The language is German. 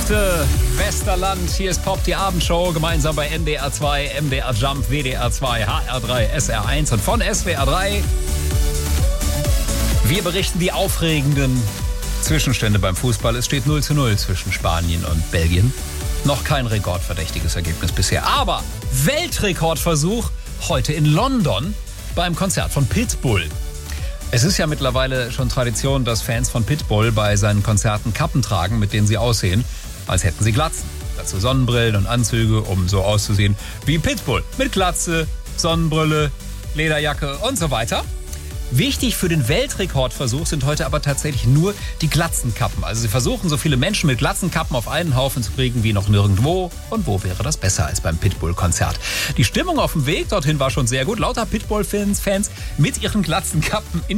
Lüfte, Westerland, hier ist Pop, die Abendshow, gemeinsam bei NDR 2, MDR Jump, WDR 2, HR3, SR1 und von SWR 3. Wir berichten die aufregenden Zwischenstände beim Fußball. Es steht 0:0 zwischen Spanien und Belgien. Noch kein rekordverdächtiges Ergebnis bisher, aber Weltrekordversuch heute in London beim Konzert von Pitbull. Es ist ja mittlerweile schon Tradition, dass Fans von Pitbull bei seinen Konzerten Kappen tragen, mit denen sie aussehen, als hätten sie Glatzen. Dazu Sonnenbrillen und Anzüge, um so auszusehen wie Pitbull. Mit Glatze, Sonnenbrille, Lederjacke und so weiter. Wichtig für den Weltrekordversuch sind heute aber tatsächlich nur die Glatzenkappen. Also sie versuchen, so viele Menschen mit Glatzenkappen auf einen Haufen zu kriegen wie noch nirgendwo. Und wo wäre das besser als beim Pitbull-Konzert? Die Stimmung auf dem Weg dorthin war schon sehr gut. Lauter Pitbull-Fans mit ihren Glatzenkappen in